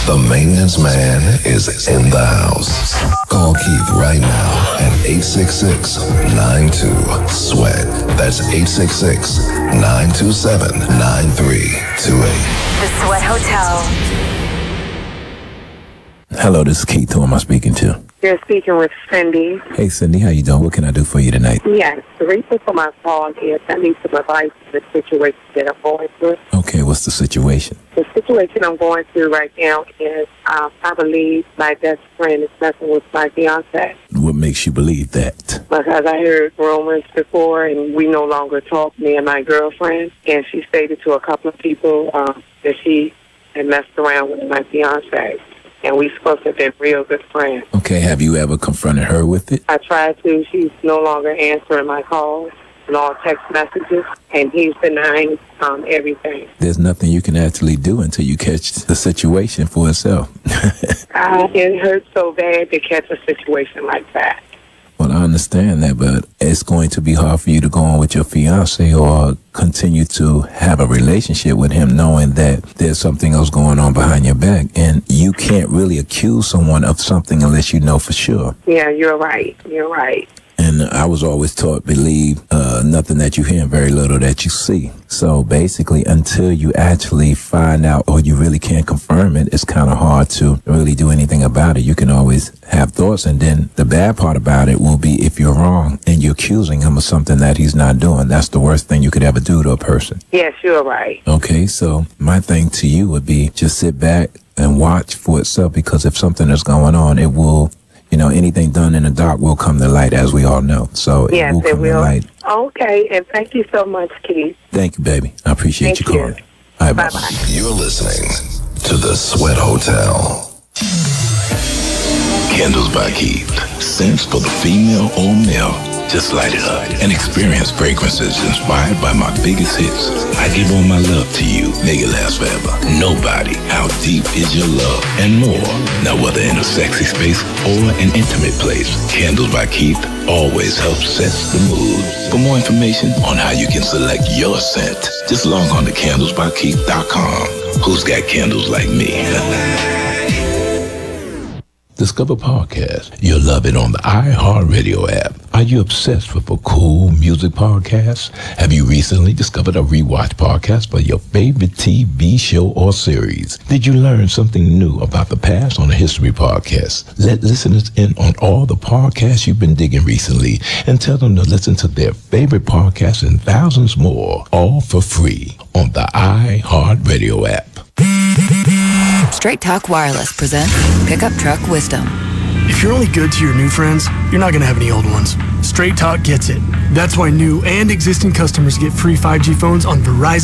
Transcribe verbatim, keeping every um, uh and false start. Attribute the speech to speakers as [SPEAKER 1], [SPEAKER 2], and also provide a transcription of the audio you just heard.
[SPEAKER 1] The maintenance man is in the house. Call Keith right now at eight six six, nine two, SWEAT. That's eight six six, nine two seven, nine three two eight.
[SPEAKER 2] The Sweat Hotel.
[SPEAKER 3] Hello, this is Keith. Who am I speaking to?
[SPEAKER 4] You're speaking with Cindy.
[SPEAKER 3] Hey, Cindy. How you doing? What can I do for you tonight?
[SPEAKER 4] Yes, the reason for my call is I need some advice on the situation that I'm going through.
[SPEAKER 3] Okay, what's the situation?
[SPEAKER 4] The situation I'm going through right now is um, I believe my best friend is messing with my fiance.
[SPEAKER 3] What makes you believe that?
[SPEAKER 4] Because I heard rumors before, and we no longer talk, me and my girlfriend, and she stated to a couple of people um, that she had messed around with my fiance. And we supposed to have been real good friends.
[SPEAKER 3] Okay, have you ever confronted her with it?
[SPEAKER 4] I tried to. She's no longer answering my calls and all text messages, and he's denying um, everything.
[SPEAKER 3] There's nothing you can actually do until you catch the situation for itself.
[SPEAKER 4] uh, it hurts so bad to catch a situation like that.
[SPEAKER 3] Well, I understand that, but it's going to be hard for you to go on with your fiance or continue to have a relationship with him knowing that there's something else going on behind your back. And you can't really accuse someone of something unless you know for sure.
[SPEAKER 4] Yeah, you're right. You're right.
[SPEAKER 3] And I was always taught, believe uh, nothing that you hear and very little that you see. So basically, until you actually find out or you really can't confirm it, it's kind of hard to really do anything about it. You can always have thoughts. And then the bad part about it will be if you're wrong and you're accusing him of something that he's not doing. That's the worst thing you could ever do to a person.
[SPEAKER 4] Yes, you're right.
[SPEAKER 3] Okay, so my thing to you would be just sit back and watch for itself, because if something is going on, it will... You know, anything done in the dark will come to light, as we all know. So
[SPEAKER 4] yes,
[SPEAKER 3] it will come
[SPEAKER 4] it will.
[SPEAKER 3] to light.
[SPEAKER 4] Okay, and thank you so much, Keith.
[SPEAKER 3] Thank you, baby. I appreciate
[SPEAKER 4] thank
[SPEAKER 3] you calling.
[SPEAKER 4] You.
[SPEAKER 3] All right,
[SPEAKER 4] bye-bye.
[SPEAKER 1] You're listening to The Sweat Hotel. Candles by Keith. Scents for the female or male. Just light it up and experience fragrances inspired by my biggest hits. I give all my love to you, make it last forever. Nobody, how deep is your love, and more. Now whether in a sexy space or an intimate place, Candles by Keith always helps set the mood. For more information on how you can select your scent, just log on to candles by keith dot com. Who's got candles like me? Discover podcast. You'll love it on the iHeartRadio app. Are you obsessed with a cool music podcast? Have you recently discovered a rewatch podcast for your favorite T V show or series? Did you learn something new about the past on a history podcast? Let listeners in on all the podcasts you've been digging recently and tell them to listen to their favorite podcasts and thousands more, all for free on the iHeartRadio app.
[SPEAKER 2] Straight Talk Wireless presents Pickup Truck Wisdom.
[SPEAKER 5] If you're only good to your new friends, you're not going to have any old ones. Straight Talk gets it. That's why new and existing customers get free five G phones on Verizon.